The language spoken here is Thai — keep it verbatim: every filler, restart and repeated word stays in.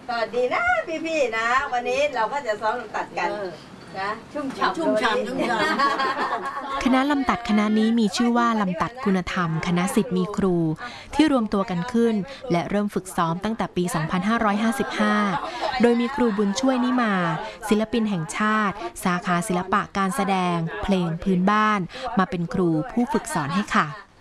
สวัสดีนะพี่ๆนะวันนี้เราก็จะซ้อมลำตัดกันนะชุ่มฉ่ำชุ่มฉ่ำชุ่มฉ่ำคณะลำตัดคณะนี้มีชื่อว่าลำตัดคุณธรรมคณะศิษย์มีครูที่รวมตัวกันขึ้นและเริ่มฝึกซ้อมตั้งแต่ปี สองพันห้าร้อยห้าสิบห้า โดยมีครูบุญช่วยนิมาศิลปินแห่งชาติสาขาศิลปะการแสดงเพลงพื้นบ้านมาเป็นครูผู้ฝึกสอนให้ค่ะ